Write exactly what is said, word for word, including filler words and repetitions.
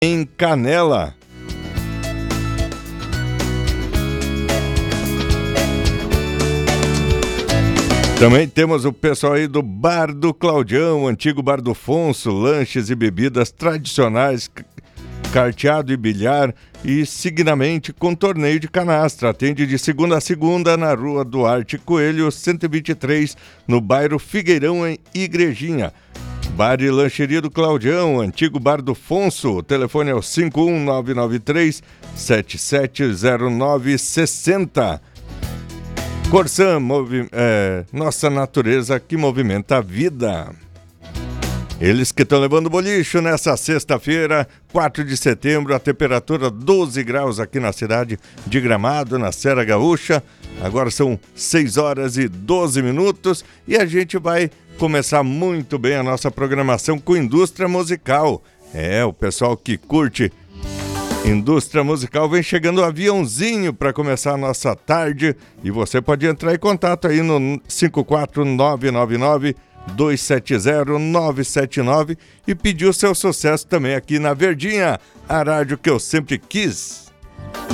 em Canela. Também temos o pessoal aí do Bar do Claudião, antigo Bar do Fonso, lanches e bebidas tradicionais, carteado e bilhar e signamente com torneio de canastra. Atende de segunda a segunda na Rua Duarte Coelho, cento e vinte e três, no bairro Figueirão, em Igrejinha. Bar e Lancheria do Claudião, antigo Bar do Fonso. O telefone é o cinco um nove nove três, sete sete zero nove seis zero. Corsan, movi- é, nossa natureza que movimenta a vida. Eles que estão levando bolicho nessa sexta-feira, quatro de setembro, a temperatura doze graus aqui na cidade de Gramado, na Serra Gaúcha. Agora são seis horas e doze minutos e a gente vai começar muito bem a nossa programação com indústria musical. É, o pessoal que curte indústria musical vem chegando o aviãozinho para começar a nossa tarde e você pode entrar em contato aí no cinco quatro nove nove nove dois sete zero nove sete nove e pedir o seu sucesso também aqui na Verdinha, a rádio que eu sempre quis.